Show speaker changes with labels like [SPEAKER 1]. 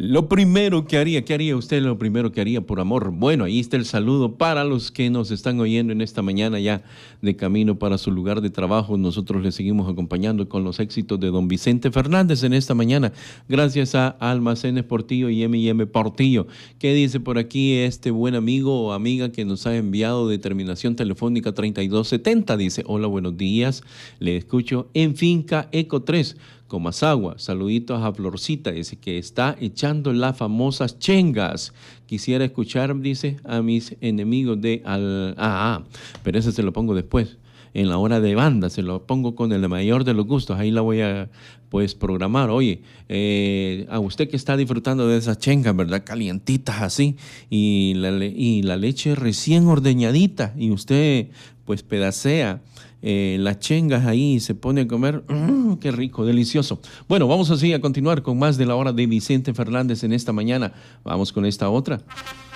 [SPEAKER 1] Lo primero que haría, ¿qué haría usted? Lo primero que haría por amor. Bueno, ahí está el saludo para los que nos están oyendo en esta mañana ya de camino para su lugar de trabajo. Nosotros les seguimos acompañando con los éxitos de don Vicente Fernández en esta mañana, gracias a Almacenes Portillo y M&M Portillo. ¿Qué dice por aquí este buen amigo o amiga que nos ha enviado de terminación telefónica 3270? Dice, hola, buenos días, le escucho en Finca Eco 3. Comasagua, saluditos a Florcita, dice que está echando las famosas chengas. Quisiera escuchar, dice, a mis enemigos de... pero ese se lo pongo después, en la hora de banda, se lo pongo con el mayor de los gustos, ahí la voy a, pues, programar. Oye, a usted que está disfrutando de esas chengas, ¿verdad? Calientitas así, y la leche recién ordeñadita, y usted, pues, pedacea las chengas ahí y se pone a comer. Qué rico, delicioso. Bueno, vamos así a continuar con más de la hora de Vicente Fernández en esta mañana. Vamos con esta otra.